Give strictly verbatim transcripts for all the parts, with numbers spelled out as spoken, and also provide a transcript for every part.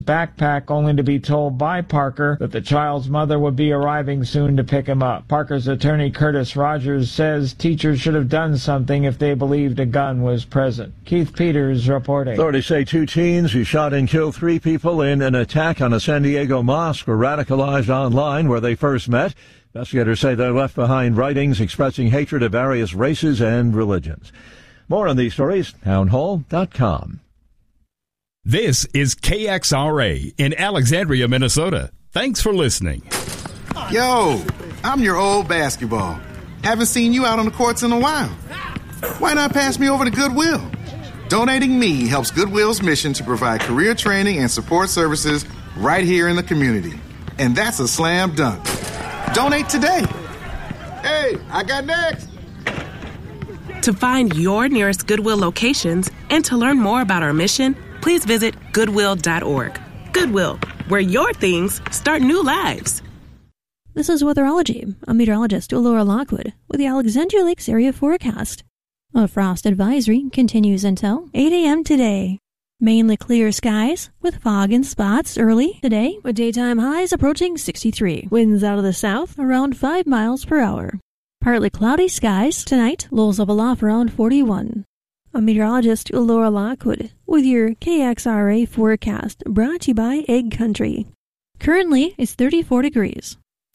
backpack, only to be told by Parker that the child's mother would be arriving soon to pick him up. Parker's attorney, Curtis Rogers, says teachers should have done something if they believed a gun was present. Keith Peters reporting. Authorities say two teens who shot and killed three people in an attack on a San Diego mosque were radicalized online where they first met. Investigators say they left behind writings expressing hatred of various races and religions. More on these stories, townhall dot com. This is K X R A in Alexandria, Minnesota. Thanks for listening. Yo, I'm your old basketball. Haven't seen you out on the courts in a while. Why not pass me over to Goodwill? Donating me helps Goodwill's mission to provide career training and support services right here in the community. And that's a slam dunk. Donate today. Hey, I got next. To find your nearest Goodwill locations and to learn more about our mission, please visit goodwill dot org. Goodwill, where your things start new lives. This is Weatherology. I'm meteorologist Laura Lockwood with the Alexandria Lakes area forecast. A frost advisory continues until eight a.m. today. Mainly clear skies with fog in spots early today with daytime highs approaching sixty-three. Winds out of the south around five miles per hour. Partly cloudy skies tonight, lows level off around forty-one. I'm meteorologist Laura Lockwood with your K X R A forecast brought to you by Egg Country. Currently, it's thirty-four degrees.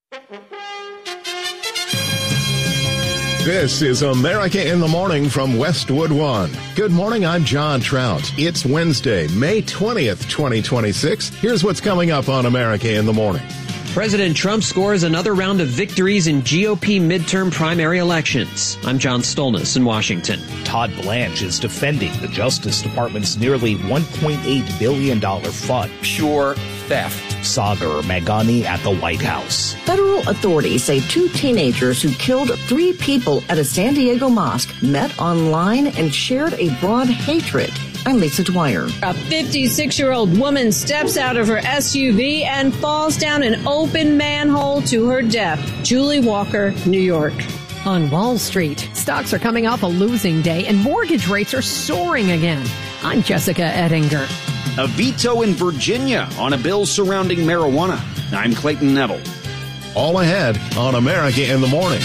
This is America in the Morning from Westwood One. Good morning, I'm John Trout. It's Wednesday, May twentieth, twenty twenty-six. Here's what's coming up on America in the Morning. President Trump scores another round of victories in G O P midterm primary elections. I'm John Stolness in Washington. Todd Blanche is defending the Justice Department's nearly one point eight billion dollars fund. Pure theft. Sagar Meghani at the White House. Federal authorities say two teenagers who killed three people at a San Diego mosque met online and shared a broad hatred. I'm Lisa Dwyer. A fifty-six-year-old woman steps out of her S U V and falls down an open manhole to her death. Julie Walker, New York. On Wall Street, stocks are coming off a losing day and mortgage rates are soaring again. I'm Jessica Ettinger. A veto in Virginia on a bill surrounding marijuana. I'm Clayton Neville. All ahead on America in the Morning.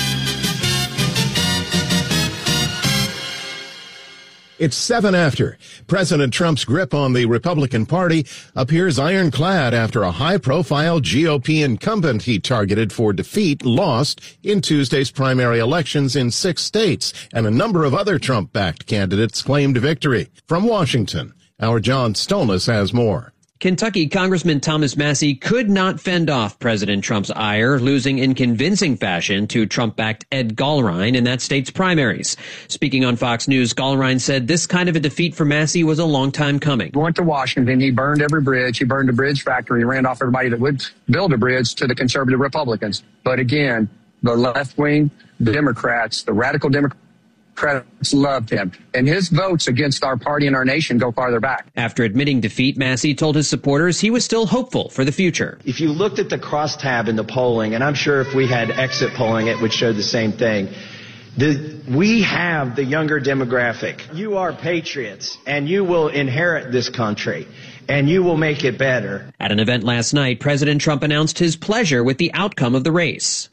It's seven after. President Trump's grip on the Republican Party appears ironclad after a high-profile G O P incumbent he targeted for defeat lost in Tuesday's primary elections in six states, and a number of other Trump-backed candidates claimed victory. From Washington, our John Stolness has more. Kentucky Congressman Thomas Massie could not fend off President Trump's ire, losing in convincing fashion to Trump-backed Ed Gallrein in that state's primaries. Speaking on Fox News, Gallrein said this kind of a defeat for Massie was a long time coming. He went to Washington. He burned every bridge. He burned a bridge factory. He ran off everybody that would build a bridge to the conservative Republicans. But again, the left-wing Democrats, the radical Democrats, Democrats loved him, and his votes against our party and our nation go farther back. After admitting defeat, Massie told his supporters he was still hopeful for the future. If you looked at the crosstab in the polling, and I'm sure if we had exit polling, it would show the same thing. The, we have the younger demographic. You are patriots, and you will inherit this country, and you will make it better. At an event last night, President Trump announced his pleasure with the outcome of the race.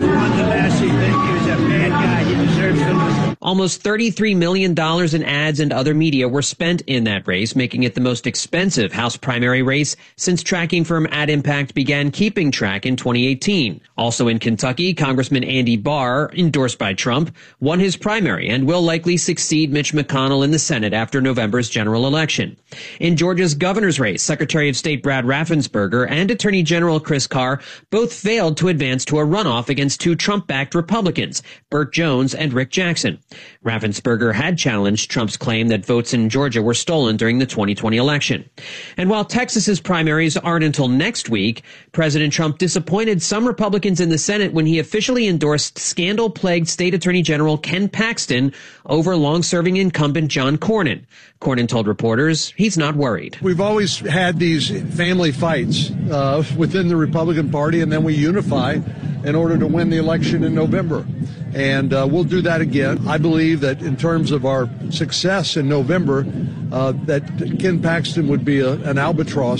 Almost thirty-three million dollars in ads and other media were spent in that race, making it the most expensive House primary race since tracking firm Ad Impact began keeping track in twenty eighteen. Also in Kentucky, Congressman Andy Barr, endorsed by Trump, won his primary and will likely succeed Mitch McConnell in the Senate after November's general election. In Georgia's governor's race, Secretary of State Brad Raffensperger and Attorney General Chris Carr both failed to advance to a runoff against two Trump-backed Republicans, Burt Jones and Rick Jackson. Raffensperger had challenged Trump's claim that votes in Georgia were stolen during the twenty twenty election. And while Texas's primaries aren't until next week, President Trump disappointed some Republicans in the Senate when he officially endorsed scandal-plagued State Attorney General Ken Paxton over long-serving incumbent John Cornyn. Cornyn told reporters he's not worried. We've always had these family fights uh, within the Republican Party, and then we unify in order to win the election in November. And uh, we'll do that again. I believe that in terms of our success in November, uh, that Ken Paxton would be a, an albatross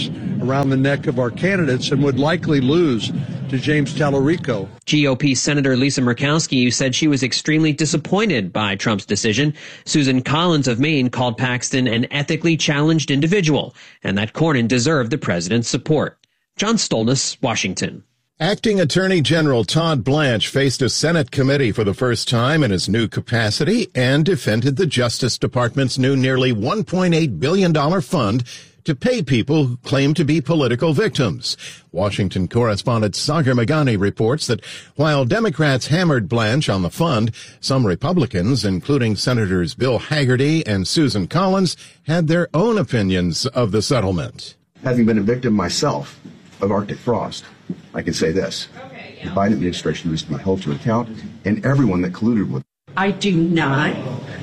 around the neck of our candidates and would likely lose to James Tallarico. G O P Senator Lisa Murkowski said she was extremely disappointed by Trump's decision. Susan Collins of Maine called Paxton an ethically challenged individual and that Cornyn deserved the president's support. John Stolness, Washington. Acting Attorney General Todd Blanche faced a Senate committee for the first time in his new capacity and defended the Justice Department's new nearly one point eight billion dollars fund to pay people who claim to be political victims. Washington correspondent Sagar Meghani reports that while Democrats hammered Blanche on the fund, some Republicans, including Senators Bill Hagerty and Susan Collins, had their own opinions of the settlement. Having been a victim myself of Arctic frost, I can say this. The Biden administration needs to be held to account, and everyone that colluded with it. I do not.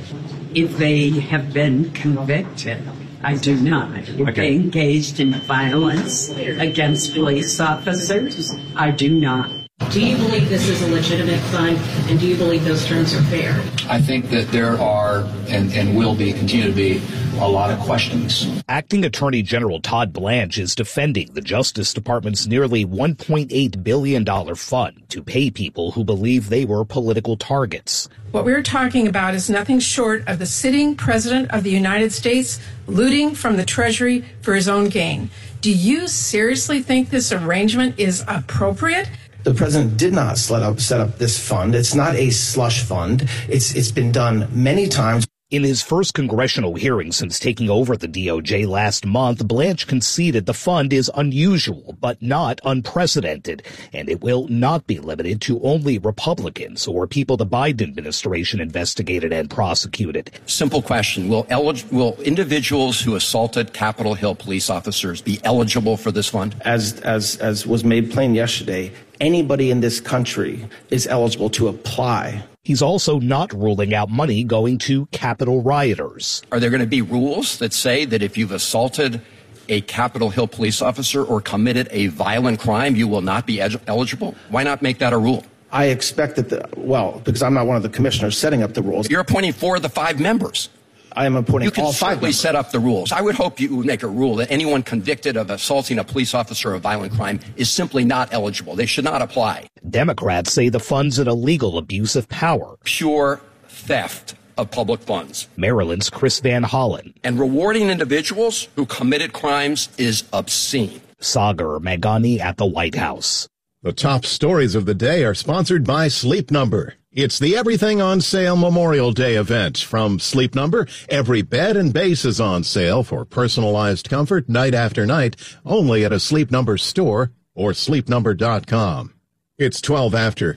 If they have been convicted, I do not. If okay. they engaged in violence against police officers, I do not. Do you believe this is a legitimate fund, and do you believe those terms are fair? I think that there are, and, and will be, continue to be, a lot of questions. Acting Attorney General Todd Blanche is defending the Justice Department's nearly one point eight billion dollars fund to pay people who believe they were political targets. What we're talking about is nothing short of the sitting President of the United States looting from the Treasury for his own gain. Do you seriously think this arrangement is appropriate? The president did not set up, set up this fund. It's not a slush fund. It's It's been done many times. In his first congressional hearing since taking over the D O J last month, Blanche conceded the fund is unusual but not unprecedented, and it will not be limited to only Republicans or people the Biden administration investigated and prosecuted. Simple question. Will, elig- will individuals who assaulted Capitol Hill police officers be eligible for this fund? As, as, as was made plain yesterday, anybody in this country is eligible to apply. He's also not ruling out money going to Capitol rioters. Are there going to be rules that say that if you've assaulted a Capitol Hill police officer or committed a violent crime, you will not be ed- eligible? Why not make that a rule? I expect that, the, well, because I'm not one of the commissioners setting up the rules. You're appointing four of the five members. I am appointing you can all five certainly set up the rules. I would hope you would make a rule that anyone convicted of assaulting a police officer or a violent crime is simply not eligible. They should not apply. Democrats say the fund's an illegal abuse of power. Pure theft of public funds. Maryland's Chris Van Hollen. And rewarding individuals who committed crimes is obscene. Sagar Meghani at the White House. The top stories of the day are sponsored by Sleep Number. It's the Everything on Sale Memorial Day event. From Sleep Number, every bed and base is on sale for personalized comfort night after night, only at a Sleep Number store or sleep number dot com. It's twelve after.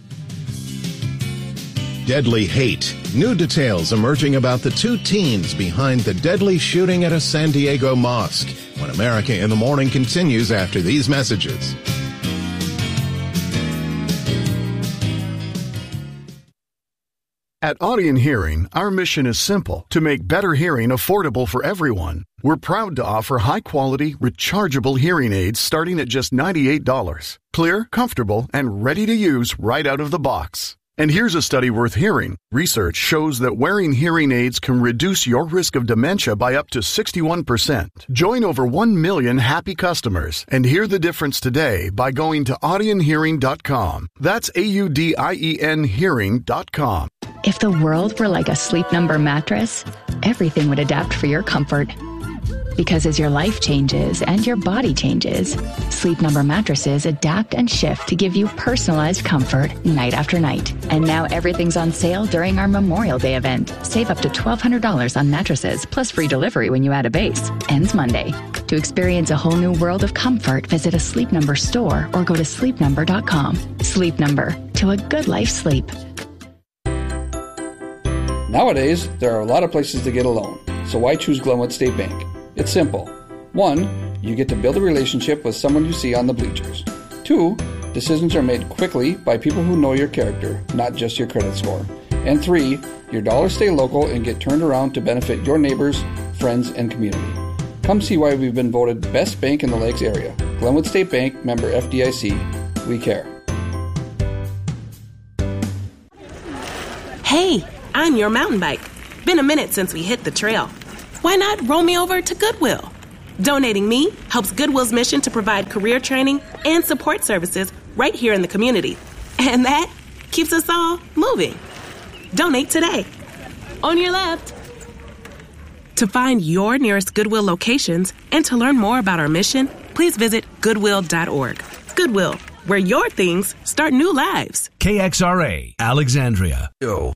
Deadly hate. New details emerging about the two teens behind the deadly shooting at a San Diego mosque. When America in the Morning continues after these messages. At Audion Hearing, our mission is simple, to make better hearing affordable for everyone. We're proud to offer high-quality, rechargeable hearing aids starting at just ninety-eight dollars. Clear, comfortable, and ready to use right out of the box. And here's a study worth hearing. Research shows that wearing hearing aids can reduce your risk of dementia by up to sixty-one percent. Join over one million happy customers and hear the difference today by going to audion hearing dot com. That's A U D I E N hearing dot com. If the world were like a Sleep Number mattress, everything would adapt for your comfort. Because as your life changes and your body changes, Sleep Number mattresses adapt and shift to give you personalized comfort night after night. And now everything's on sale during our Memorial Day event. Save up to twelve hundred dollars on mattresses, plus free delivery when you add a base. Ends Monday. To experience a whole new world of comfort, visit a Sleep Number store or go to sleep number dot com. Sleep Number. To a good life sleep. Nowadays, there are a lot of places to get a loan, so why choose Glenwood State Bank? It's simple. One, you get to build a relationship with someone you see on the bleachers. Two, decisions are made quickly by people who know your character, not just your credit score. And three, your dollars stay local and get turned around to benefit your neighbors, friends, and community. Come see why we've been voted best bank in the Lakes area. Glenwood State Bank, member F D I C. We care. Hey, I'm your mountain bike. Been a minute since we hit the trail. Why not roll me over to Goodwill? Donating Me helps Goodwill's mission to provide career training and support services right here in the community. And that keeps us all moving. Donate today. On your left. To find your nearest Goodwill locations and to learn more about our mission, please visit goodwill dot org. Goodwill, where your things start new lives. K X R A, Alexandria. Yo.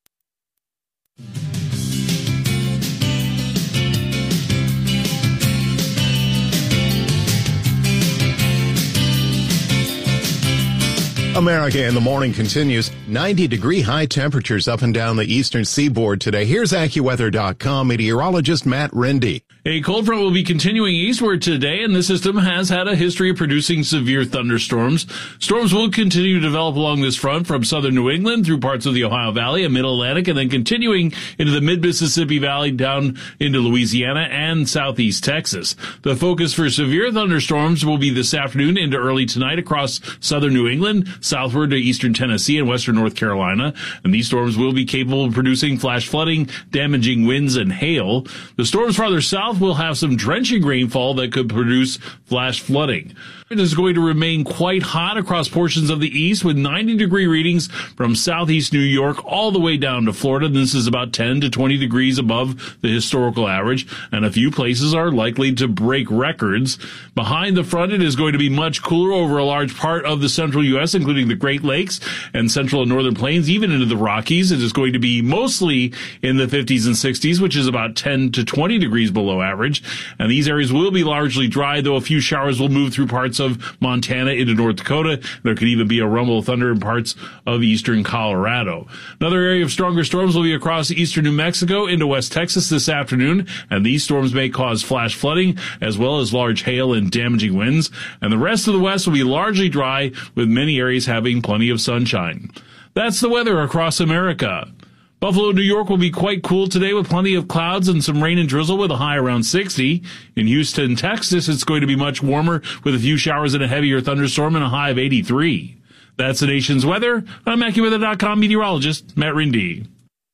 America in the Morning continues. ninety degree high temperatures up and down the eastern seaboard today. Here's AccuWeather dot com meteorologist Matt Rindy. A cold front will be continuing eastward today, and the system has had a history of producing severe thunderstorms. Storms will continue to develop along this front from southern New England through parts of the Ohio Valley and Mid-Atlantic, and then continuing into the mid-Mississippi Valley down into Louisiana and southeast Texas. The focus for severe thunderstorms will be this afternoon into early tonight across southern New England, southward to eastern Tennessee and western North Carolina, and these storms will be capable of producing flash flooding, damaging winds, and hail. The storms farther south will have some drenching rainfall that could produce flash flooding. It is going to remain quite hot across portions of the east with ninety degree readings from southeast New York all the way down to Florida. This is about ten to twenty degrees above the historical average, and a few places are likely to break records. Behind the front, it is going to be much cooler over a large part of the central U S, including the Great Lakes and central and northern plains, even into the Rockies. It is going to be mostly in the fifties and sixties, which is about ten to twenty degrees below average. And these areas will be largely dry, though a few showers will move through parts of Montana into North Dakota. There could even be a rumble of thunder in parts of eastern Colorado. Another area of stronger storms will be across eastern New Mexico into West Texas this afternoon, and these storms may cause flash flooding as well as large hail and damaging winds. And the rest of the West will be largely dry, with many areas having plenty of sunshine. That's the weather across America. Buffalo, New York will be quite cool today with plenty of clouds and some rain and drizzle with a high around sixty. In Houston, Texas, it's going to be much warmer with a few showers and a heavier thunderstorm and a high of eighty-three. That's the nation's weather. I'm AccuWeather dot com meteorologist Matt Rindy.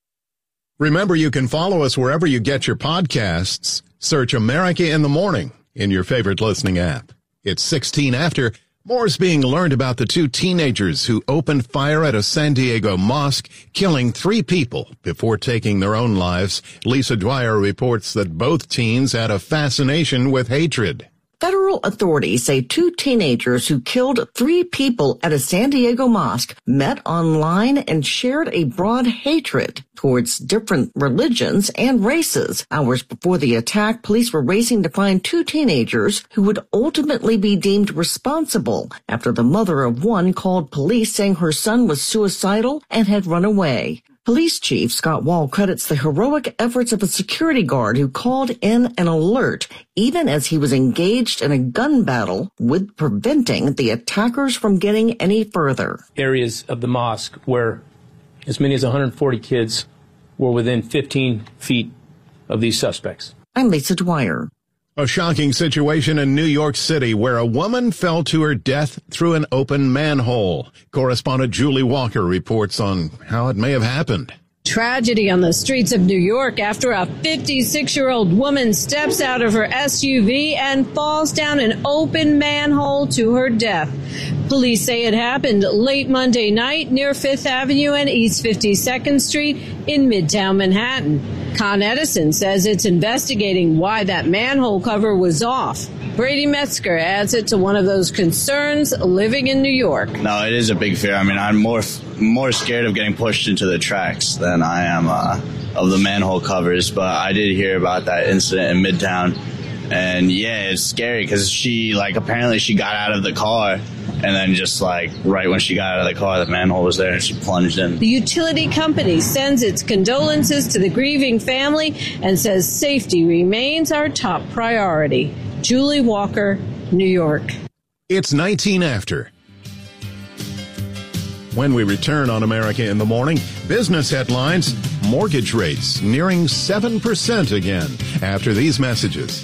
Remember, you can follow us wherever you get your podcasts. Search America in the Morning in your favorite listening app. It's sixteen after. More's being learned about the two teenagers who opened fire at a San Diego mosque, killing three people before taking their own lives. Lisa Dwyer reports that both teens had a fascination with hatred. Federal authorities say two teenagers who killed three people at a San Diego mosque met online and shared a broad hatred towards different religions and races. Hours before the attack, police were racing to find two teenagers who would ultimately be deemed responsible after the mother of one called police saying her son was suicidal and had run away. Police Chief Scott Wall credits the heroic efforts of a security guard who called in an alert even as he was engaged in a gun battle with preventing the attackers from getting any further. Areas of the mosque where as many as one hundred forty kids were within fifteen feet of these suspects. I'm Lisa Dwyer. A shocking situation in New York City where a woman fell to her death through an open manhole. Correspondent Julie Walker reports on how it may have happened. Tragedy on the streets of New York after a fifty-six-year-old woman steps out of her S U V and falls down an open manhole to her death. Police say it happened late Monday night near Fifth Avenue and East fifty-second Street in Midtown Manhattan. Con Edison says it's investigating why that manhole cover was off. Brady Metzger adds it to one of those concerns living in New York. No, it is a big fear. I mean, I'm more more scared of getting pushed into the tracks than I am uh, of the manhole covers. But I did hear about that incident in Midtown. And yeah, it's scary because she, like, apparently she got out of the car and then just, like, right when she got out of the car, the manhole was there and she plunged in. The utility company sends its condolences to the grieving family and says safety remains our top priority. Julie Walker, New York. It's nineteen after. When we return on America in the Morning, business headlines, mortgage rates nearing seven percent again after these messages.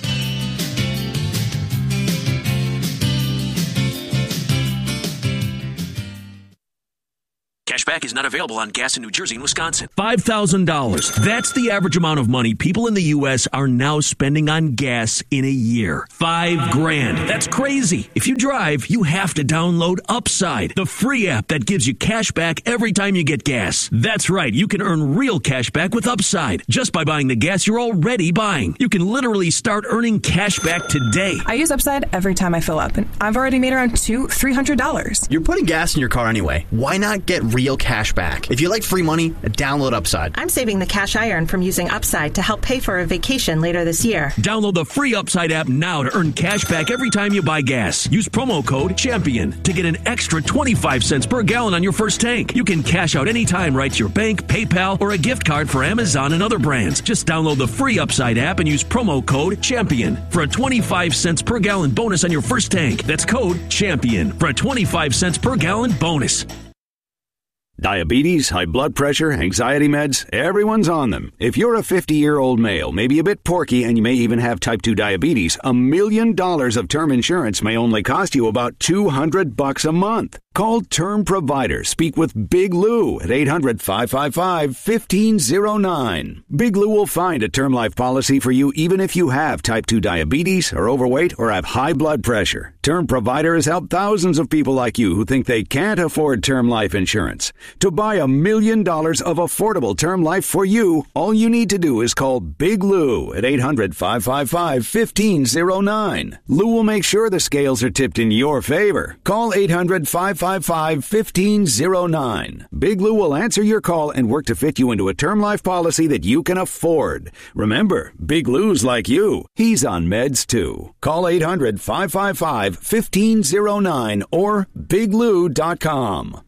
Cashback is not available on gas in New Jersey and Wisconsin. five thousand dollars. That's the average amount of money people in the U S are now spending on gas in a year. Five grand. That's crazy. If you drive, you have to download Upside, the free app that gives you cash back every time you get gas. That's right. You can earn real cash back with Upside just by buying the gas you're already buying. You can literally start earning cash back today. I use Upside every time I fill up, and I've already made around two, three hundred dollars. You're putting gas in your car anyway. Why not get real cash back? If you like free money, download Upside. I'm saving the cash I earn from using Upside to help pay for a vacation later this year. Download the free Upside app now to earn cash back every time you buy gas. Use promo code CHAMPION to get an extra twenty-five cents per gallon on your first tank. You can cash out anytime right to your bank, PayPal, or a gift card for Amazon and other brands. Just download the free Upside app and use promo code CHAMPION for a twenty-five cents per gallon bonus on your first tank. That's code CHAMPION for a twenty-five cents per gallon bonus. Diabetes, high blood pressure, anxiety meds, everyone's on them. If you're a fifty-year-old male, maybe a bit porky, and you may even have type two diabetes, a million dollars of term insurance may only cost you about two hundred bucks a month. Call Term Provider. Speak with Big Lou at eight hundred, five five five, one five zero nine. Big Lou will find a term life policy for you even if you have type two diabetes, are overweight, or have high blood pressure. Term Provider has helped thousands of people like you who think they can't afford term life insurance. To buy a million dollars of affordable term life for you, all you need to do is call Big Lou at eight hundred, five five five, one five zero nine. Lou will make sure the scales are tipped in your favor. Call eight hundred, five five five, one five zero nine. Big Lou will answer your call and work to fit you into a term life policy that you can afford. Remember, Big Lou's like you. He's on meds too. Call eight hundred, five five five, one five zero nine or big lou dot com.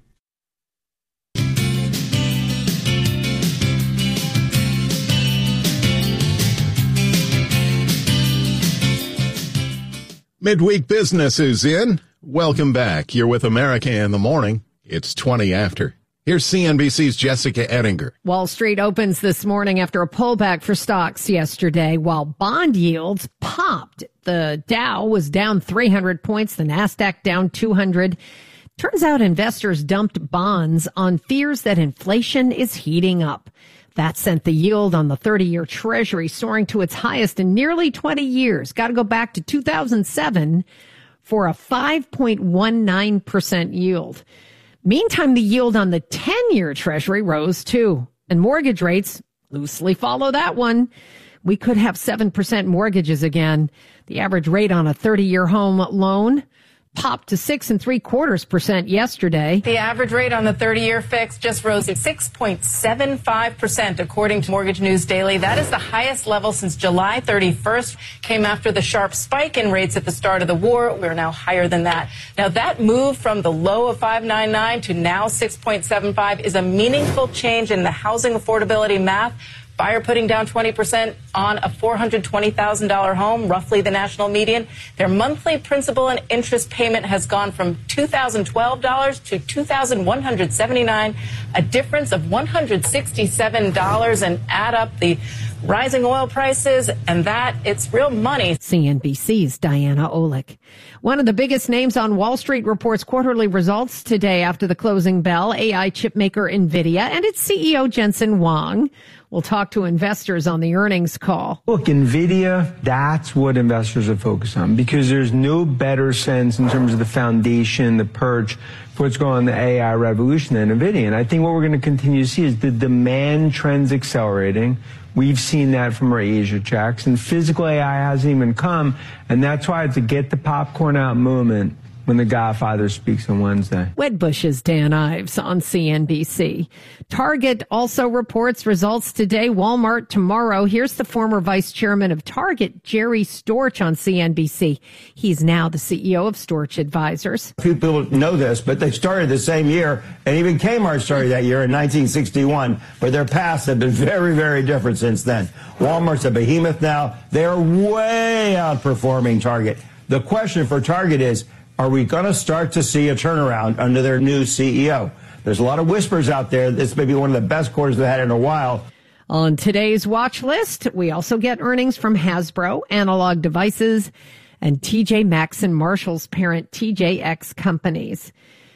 Midweek Business is in. Welcome back. You're with America in the Morning. It's twenty after. Here's C N B C's Jessica Ettinger. Wall Street opens this morning after a pullback for stocks yesterday, while bond yields popped. The Dow was down three hundred points, the NASDAQ down two hundred. Turns out investors dumped bonds on fears that inflation is heating up. That sent the yield on the thirty-year Treasury soaring to its highest in nearly twenty years. Got to go back to two thousand seven for a five point one nine percent yield. Meantime, the yield on the ten-year Treasury rose too, and mortgage rates loosely follow that one. We could have seven percent mortgages again. The average rate on a thirty-year home loan popped to six and three quarters percent yesterday. The average rate on the thirty-year fix just rose to six point seven five percent, according to Mortgage News Daily. That is the highest level since July thirty-first. Came after the sharp spike in rates at the start of the war. We're now higher than that. Now, that move from the low of five point nine nine to now six point seven five is a meaningful change in the housing affordability math. Buyer putting down twenty percent on a four hundred twenty thousand dollars home, roughly the national median. Their monthly principal and interest payment has gone from two thousand twelve dollars to two thousand one hundred seventy-nine dollars, a difference of one hundred sixty-seven dollars, and add up the rising oil prices, and that, it's real money. C N B C's Diana Olick. One of the biggest names on Wall Street reports quarterly results today after the closing bell. A I chipmaker NVIDIA and its C E O Jensen Huang will talk to investors on the earnings call. Look, NVIDIA, that's what investors are focused on, because there's no better sense in terms of the foundation, the perch for what's going on in the A I revolution than NVIDIA. And I think what we're going to continue to see is the demand trends accelerating. We've seen that from our Asia checks, and physical A I hasn't even come, and that's why it's a get the popcorn out moment when the Godfather speaks on Wednesday. Wedbush's Dan Ives on C N B C. Target also reports results today, Walmart tomorrow. Here's the former vice chairman of Target, Jerry Storch, on C N B C. He's now the C E O of Storch Advisors. People know this, but they started the same year, and even Kmart started that year in nineteen sixty-one, but their paths have been very, very different since then. Walmart's a behemoth now. They are way outperforming Target. The question for Target is, are we going to start to see a turnaround under their new C E O? There's a lot of whispers out there. This may be one of the best quarters they've had in a while. On today's watch list, we also get earnings from Hasbro, Analog Devices, and T J Maxx and Marshall's parent T J X Companies.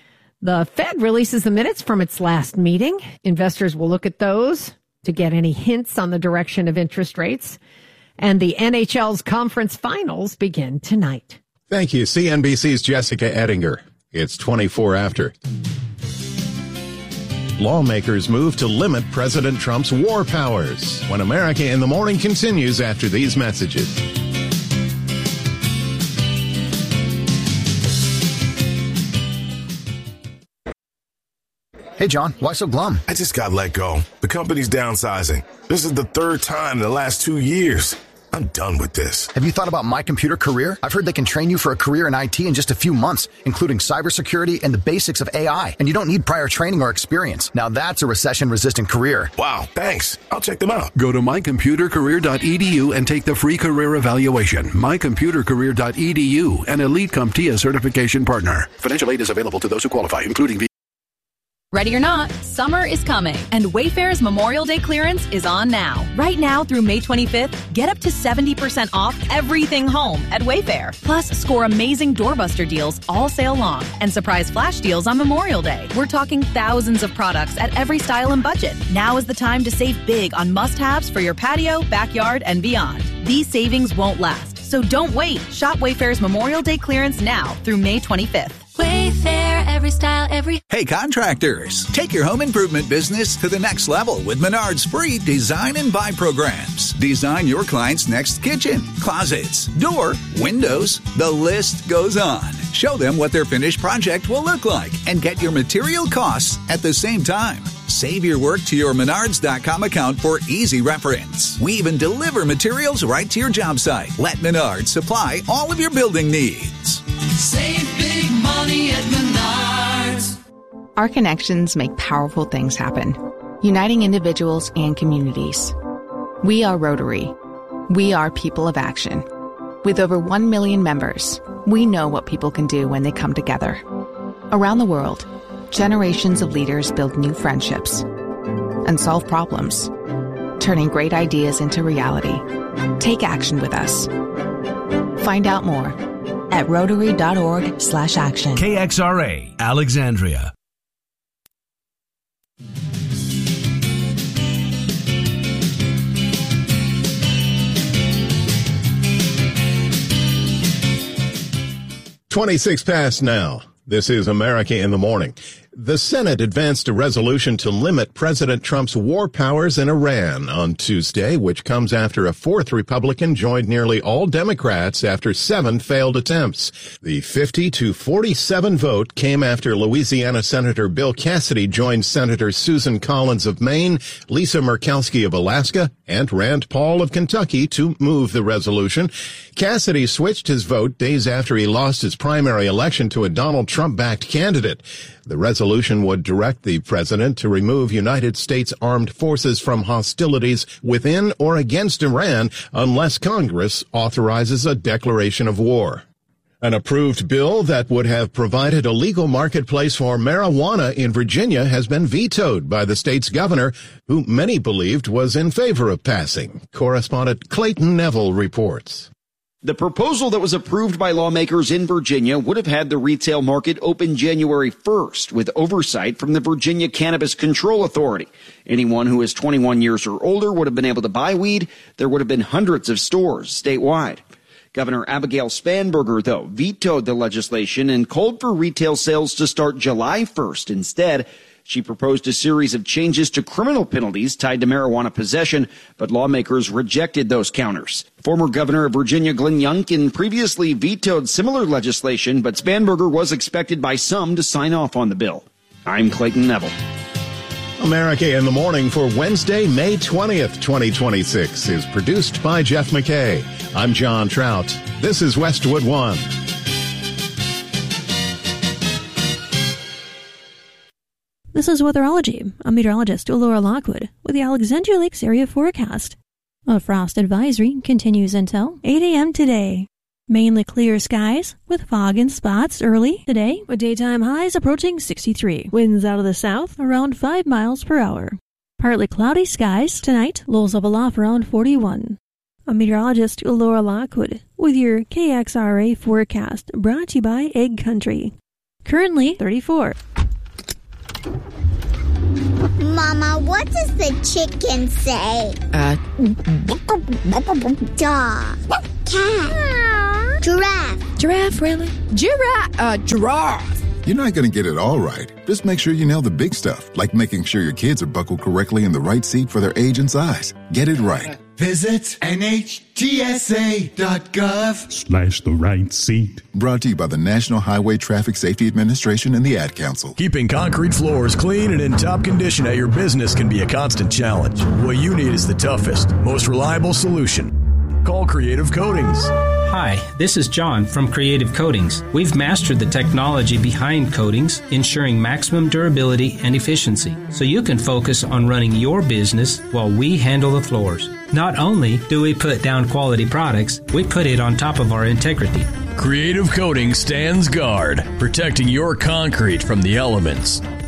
The Fed releases the minutes from its last meeting. Investors will look at those to get any hints on the direction of interest rates. And the N H L's conference finals begin tonight. Thank you. C N B C's Jessica Ettinger. It's twenty-four after. Lawmakers move to limit President Trump's war powers. When America in the Morning continues after these messages. Hey, John, why so glum? I just got let go. The company's downsizing. This is the third time in the last two years. I'm done with this. Have you thought about My Computer Career? I've heard they can train you for a career in I T in just a few months, including cybersecurity and the basics of A I. And you don't need prior training or experience. Now that's a recession-resistant career. Wow, thanks. I'll check them out. Go to my computer career dot e d u and take the free career evaluation. my computer career dot e d u, an Elite CompTIA certification partner. Financial aid is available to those who qualify, including V. Ready or not, summer is coming, and Wayfair's Memorial Day clearance is on now. Right now through May twenty-fifth, get up to seventy percent off everything home at Wayfair. Plus, score amazing doorbuster deals all sale long and surprise flash deals on Memorial Day. We're talking thousands of products at every style and budget. Now is the time to save big on must-haves for your patio, backyard, and beyond. These savings won't last, so don't wait. Shop Wayfair's Memorial Day clearance now through May twenty-fifth. Wayfair, every style, every... Hey, contractors, take your home improvement business to the next level with Menard's free Design and Buy programs. Design your client's next kitchen, closets, door, windows, the list goes on. Show them what their finished project will look like and get your material costs at the same time. Save your work to your Menards dot com account for easy reference. We even deliver materials right to your job site. Let Menards supply all of your building needs. Save big money at Menards. Our connections make powerful things happen, uniting individuals and communities. We are Rotary. We are people of action. With over one million members, we know what people can do when they come together. Around the world, generations of leaders build new friendships and solve problems, turning great ideas into reality. Take action with us. Find out more at rotary.org slash action. K X R A, Alexandria. twenty-six past now. This is America in the Morning. The Senate advanced a resolution to limit President Trump's war powers in Iran on Tuesday, which comes after a fourth Republican joined nearly all Democrats after seven failed attempts. The fifty to forty-seven vote came after Louisiana Senator Bill Cassidy joined Senator Susan Collins of Maine, Lisa Murkowski of Alaska, and Rand Paul of Kentucky to move the resolution. Cassidy switched his vote days after he lost his primary election to a Donald Trump-backed candidate. The resolution would direct the president to remove United States armed forces from hostilities within or against Iran unless Congress authorizes a declaration of war. An approved bill that would have provided a legal marketplace for marijuana in Virginia has been vetoed by the state's governor, who many believed was in favor of passing. Correspondent Clayton Neville reports. The proposal that was approved by lawmakers in Virginia would have had the retail market open January first with oversight from the Virginia Cannabis Control Authority. Anyone who is twenty-one years or older would have been able to buy weed. There would have been hundreds of stores statewide. Governor Abigail Spanberger, though, vetoed the legislation and called for retail sales to start July first instead. She proposed a series of changes to criminal penalties tied to marijuana possession, but lawmakers rejected those counters. Former Governor of Virginia Glenn Youngkin previously vetoed similar legislation, but Spanberger was expected by some to sign off on the bill. I'm Clayton Neville. America in the Morning for Wednesday, May twentieth, twenty twenty-six is produced by Jeff McKay. I'm John Trout. This is Westwood One. This is Weatherology. I'm meteorologist Laura Lockwood with the Alexandria Lakes area forecast. A frost advisory continues until eight a.m. today. Mainly clear skies with fog in spots early today with daytime highs approaching sixty-three. Winds out of the south around five miles per hour. Partly cloudy skies tonight, lows level off around forty-one. I'm meteorologist Laura Lockwood with your K X R A forecast brought to you by Egg Country. Currently thirty-four. Mama, what does the chicken say? Uh, Dog. Cat. Giraffe. Giraffe, really? Giraffe. Uh, giraffe. You're not going to get it all right. Just make sure you nail the big stuff, like making sure your kids are buckled correctly in the right seat for their age and size. Get it right. Visit N H T S A dot gov slash the right seat. Brought to you by the National Highway Traffic Safety Administration and the Ad Council. Keeping concrete floors clean and in top condition at your business can be a constant challenge. What you need is the toughest, most reliable solution. Call Creative Coatings. Hi, this is John from Creative Coatings. We've mastered the technology behind coatings, ensuring maximum durability and efficiency, so you can focus on running your business while we handle the floors. Not only do we put down quality products, we put it on top of our integrity. Creative Coatings stands guard, protecting your concrete from the elements.